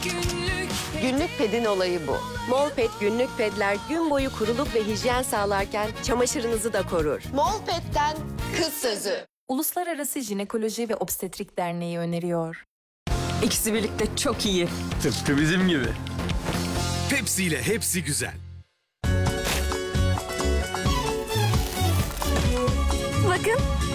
Günlük pedin olayı bu. Molpet günlük pedler gün boyu kuruluk ve hijyen sağlarken çamaşırınızı da korur. Molpet'ten kız sözü. Uluslararası Jinekoloji ve Obstetrik Derneği öneriyor. İkisi birlikte çok iyi. Tıpkı bizim gibi. Pepsi ile hepsi güzel. Bakın